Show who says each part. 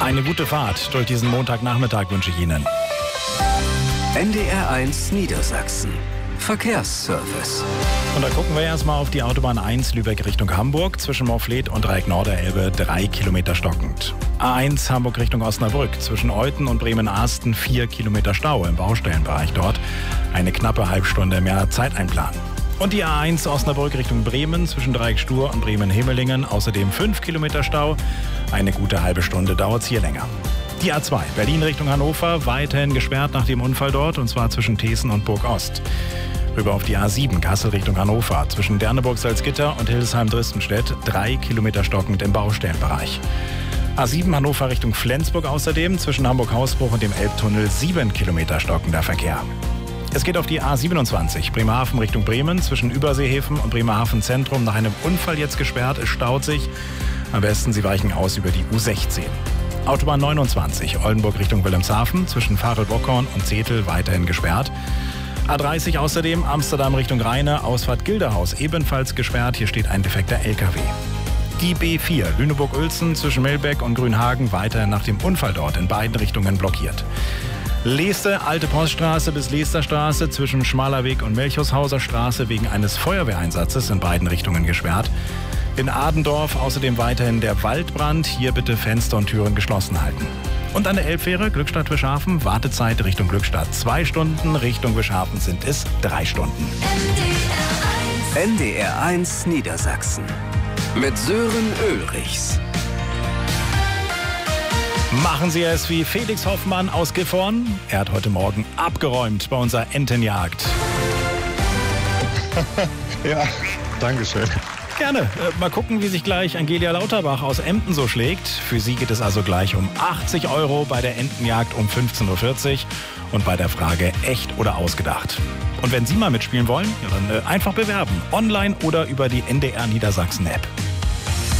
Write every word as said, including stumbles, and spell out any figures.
Speaker 1: Eine gute Fahrt durch diesen Montagnachmittag wünsche ich Ihnen.
Speaker 2: N D R eins Niedersachsen. Verkehrsservice.
Speaker 1: Und da gucken wir erstmal auf die Autobahn eins Lübeck Richtung Hamburg. Zwischen Morfleet und Dreieck Norderelbe drei Kilometer stockend. A eins Hamburg Richtung Osnabrück. Zwischen Euthen und Bremen-Ahsten vier Kilometer Stau im Baustellenbereich dort. Eine knappe Halbstunde mehr Zeit einplanen. Und die A eins Osnabrück Richtung Bremen zwischen Dreieck Stur und Bremen-Hemelingen. Außerdem fünf Kilometer Stau. Eine gute halbe Stunde dauert es hier länger. Die A zwei Berlin Richtung Hannover weiterhin gesperrt nach dem Unfall dort, und zwar zwischen Thesen und Burg Ost. Rüber auf die A sieben Kassel Richtung Hannover zwischen Derneburg-Salzgitter und Hildesheim-Dristenstedt drei Kilometer stockend im Baustellenbereich. A sieben Hannover Richtung Flensburg außerdem zwischen Hamburg-Hausbruch und dem Elbtunnel sieben Kilometer stockender Verkehr. Es geht auf die A siebenundzwanzig Bremerhaven Richtung Bremen zwischen Überseehäfen und Bremerhaven Zentrum nach einem Unfall jetzt gesperrt. Es staut sich. Am besten Sie weichen aus über die U sechzehn. Autobahn neunundzwanzig Oldenburg Richtung Wilhelmshaven zwischen Farel-Bockhorn und Zetel weiterhin gesperrt. A dreißig außerdem Amsterdam Richtung Rheine, Ausfahrt Gilderhaus ebenfalls gesperrt. Hier steht ein defekter L K W. Die B vier Lüneburg-Uelzen zwischen Milbeck und Grünhagen weiterhin nach dem Unfall dort in beiden Richtungen blockiert. Leeste Alte Poststraße bis Leesterstraße zwischen Schmalerweg und Melchhaushauser Straße wegen eines Feuerwehreinsatzes in beiden Richtungen gesperrt. In Adendorf außerdem weiterhin der Waldbrand. Hier bitte Fenster und Türen geschlossen halten. Und an der Elbfähre Glückstadt-Wischhafen Wartezeit Richtung Glückstadt zwei Stunden, Richtung Wischhafen sind es drei Stunden.
Speaker 2: N D R eins Niedersachsen mit Sören Ulrichs.
Speaker 1: Machen Sie es wie Felix Hoffmann aus Gifhorn. Er hat heute Morgen abgeräumt bei unserer Entenjagd.
Speaker 3: Ja, danke schön.
Speaker 1: Gerne. Äh, mal gucken, wie sich gleich Angelia Lauterbach aus Emden so schlägt. Für sie geht es also gleich um achtzig Euro bei der Entenjagd um fünfzehn Uhr vierzig und bei der Frage echt oder ausgedacht. Und wenn Sie mal mitspielen wollen, ja, dann äh, einfach bewerben. Online oder über die N D R Niedersachsen App.